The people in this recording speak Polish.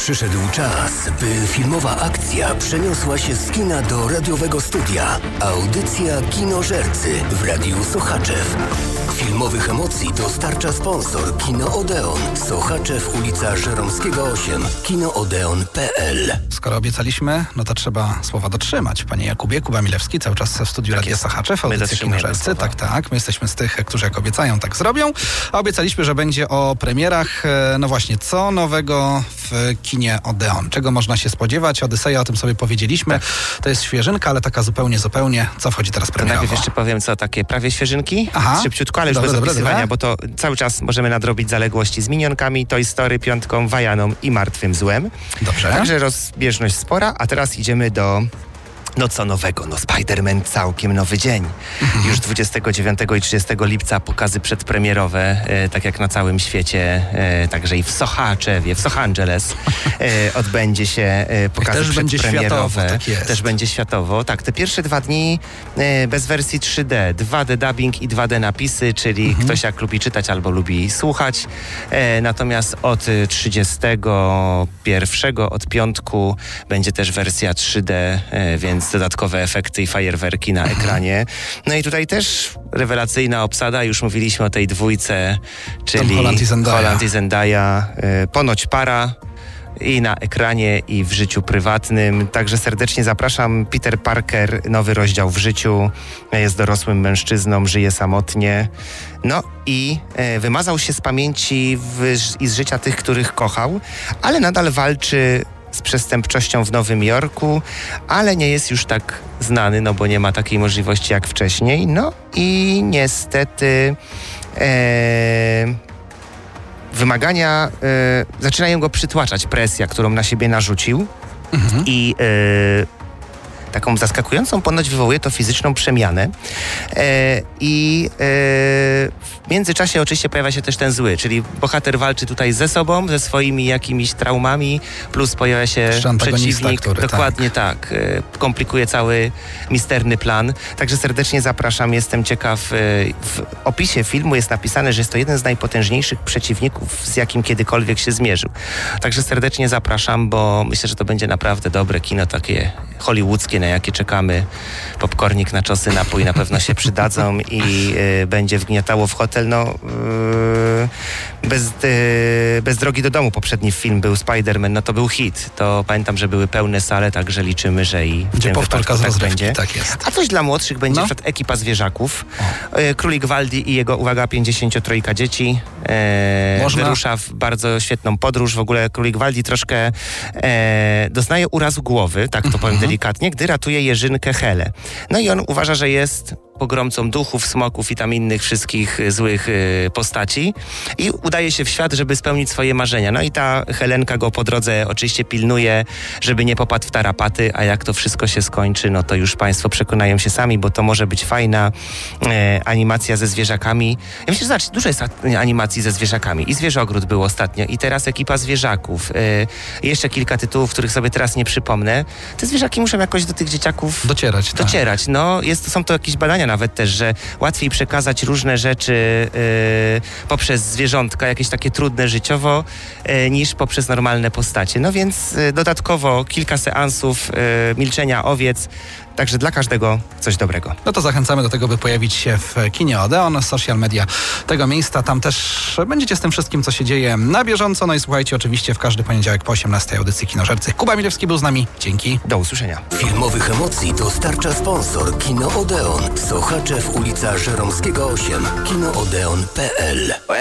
Przyszedł czas, by filmowa akcja przeniosła się z kina do radiowego studia. Audycja Kinożercy w Radiu Sochaczew. Filmowych emocji dostarcza sponsor Kino Odeon. Sochaczew, ulica Żeromskiego 8. kinoodeon.pl. Skoro obiecaliśmy, no to trzeba słowa dotrzymać. Panie Jakubie, Kuba Milewski, cały czas w studiu Radia Sochaczew, audycja Kinożercy. Tak. My jesteśmy z tych, którzy jak obiecają, tak zrobią. A obiecaliśmy, że będzie o premierach. No właśnie, co nowego w kinie Odeon? Czego można się spodziewać? Odyseja, o tym sobie powiedzieliśmy. Tak. To jest świeżynka, ale taka zupełnie. Co wchodzi teraz premierowo? Najpierw jeszcze powiem, co takie prawie świeżynki. Szybciutko, ale już bez opisywania, bo to cały czas możemy nadrobić zaległości z Minionkami, Toy Story, Piątką, Wajaną i Martwym Złem. Dobrze. Także rozbieżność spora, a teraz idziemy do... No co nowego? No Spider-Man całkiem nowy dzień. Już 29 i 30 lipca pokazy przedpremierowe, tak jak na całym świecie, także i w Sochaczewie, w Los Angeles odbędzie się pokazy też przedpremierowe. Będzie światowo, tak też będzie światowo. Tak, te pierwsze 2 dni bez wersji 3D, 2D dubbing i 2D napisy, czyli ktoś jak lubi czytać albo lubi słuchać. Natomiast od 31 od piątku będzie też wersja 3D, więc dodatkowe efekty i fajerwerki na ekranie. No i tutaj też rewelacyjna obsada, już mówiliśmy o tej dwójce, czyli Holland i Zendaya, ponoć para i na ekranie, i w życiu prywatnym. Także serdecznie zapraszam. Peter Parker, nowy rozdział w życiu. Jest dorosłym mężczyzną, żyje samotnie. No i wymazał się z pamięci i z życia tych, których kochał, ale nadal walczy z przestępczością w Nowym Jorku, ale nie jest już tak znany, no bo nie ma takiej możliwości jak wcześniej. No i niestety wymagania zaczynają go przytłaczać, presja, którą na siebie narzucił i taką zaskakującą ponoć wywołuje to fizyczną przemianę. W międzyczasie oczywiście pojawia się też ten zły, czyli bohater walczy tutaj ze sobą, ze swoimi jakimiś traumami, plus pojawia się przeciwnik. Dokładnie tak. Komplikuje cały misterny plan. Także serdecznie zapraszam. Jestem ciekaw. W opisie filmu jest napisane, że jest to jeden z najpotężniejszych przeciwników, z jakim kiedykolwiek się zmierzył. Także serdecznie zapraszam, bo myślę, że to będzie naprawdę dobre kino, takie hollywoodzkie, na jakie czekamy. Popcornik, naczosy, napój na pewno się przydadzą i będzie wgniatało w hotel. No, bez drogi do domu poprzedni film był Spider-Man, no to był hit. To pamiętam, że były pełne sale, także liczymy, że i będzie powtórka z rozrywki, będzie. Tak jest. A coś dla młodszych będzie przed Ekipa Zwierzaków. Królik Waldi i jego, uwaga, 53 dzieci wyrusza w bardzo świetną podróż. W ogóle Królik Waldi troszkę doznaje urazu głowy, tak to powiem delikatnie, gdy ratuje Jerzynkę Helę. No i on uważa, że jest pogromcą duchów, smoków i tam innych wszystkich złych postaci i udaje się w świat, żeby spełnić swoje marzenia. No i ta Helenka go po drodze oczywiście pilnuje, żeby nie popadł w tarapaty, a jak to wszystko się skończy, no to już Państwo przekonają się sami, bo to może być fajna animacja ze zwierzakami. Ja myślę, że dużo jest animacji ze zwierzakami. I Zwierzogród był ostatnio, i teraz Ekipa Zwierzaków. Jeszcze kilka tytułów, których sobie teraz nie przypomnę. Te zwierzaki muszą jakoś do tych dzieciaków docierać. No, są to jakieś badania nawet też, że łatwiej przekazać różne rzeczy poprzez zwierzątka, jakieś takie trudne życiowo, niż poprzez normalne postacie. No więc dodatkowo kilka seansów milczenia owiec, także dla każdego coś dobrego. No to zachęcamy do tego, by pojawić się w kinie Odeon, social media tego miejsca. Tam też będziecie z tym wszystkim, co się dzieje na bieżąco. No i słuchajcie oczywiście w każdy poniedziałek po 18 audycji Kinożercy. Kuba Milewski był z nami. Dzięki. Do usłyszenia. Filmowych emocji dostarcza sponsor Kino Odeon. Sochaczew, ulica Żeromskiego 8. kinoodeon.pl.